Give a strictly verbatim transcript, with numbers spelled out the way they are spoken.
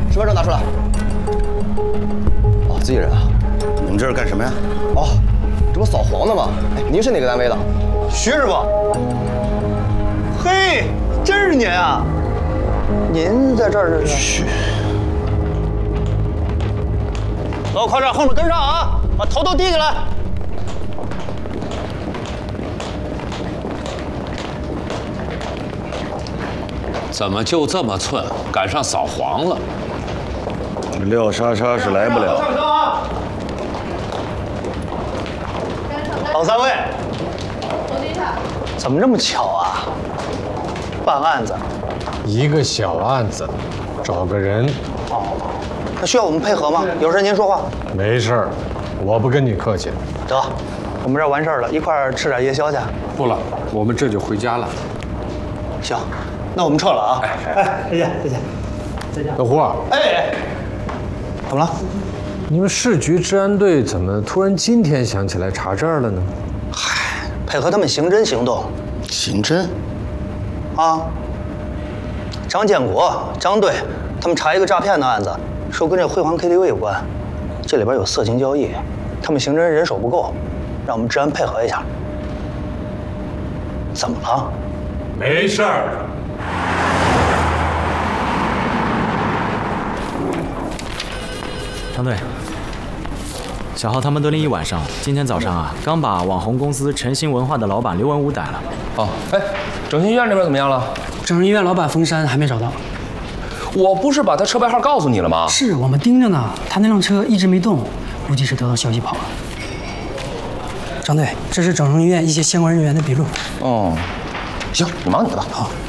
身份证拿出来。哦，自己人啊。 你们这是干什么呀？ 哦，这不扫黄的吗？哎，您是哪个单位的？ 徐师傅。嘿，真是您啊！您在这儿这是？ 嘘。 走，快点，后面跟上啊！把头都低起来。 怎么就这么寸，赶上扫黄了？ 廖莎莎是来不了。 上车啊！老三位，怎么这么巧啊？办案子， 一个小案子，找个人。 哦，那需要我们配合吗？有事您说话。 没事儿，我不跟你客气。 得，我们这儿完事儿了，一块儿吃点夜宵去。 不了，我们这就回家了。 行。 那我们撤了啊！哎哎，再见再见再见。 老胡啊， 哎，怎么了？ 你们市局治安队怎么突然今天想起来查这儿了呢？ 嗨，配合他们刑侦行动。 刑侦？ 啊，张建国、张队他们查一个诈骗的案子，说跟这辉煌 K T V 有关，这里边有色情交易，他们刑侦人手不够，让我们治安配合一下。怎么了？ 没事儿。 张队，小浩他们蹲了一晚上，今天早上啊，刚把网红公司晨星文化的老板刘文武逮了。 哦，哎，整形医院这边怎么样了？ 整形医院老板封山还没找到。 我不是把他车牌号告诉你了吗？ 是我们盯着呢，他那辆车一直没动，估计是得到消息跑了。张队，这是整形医院一些相关人员的笔录。 哦，行，你忙你的吧。 好。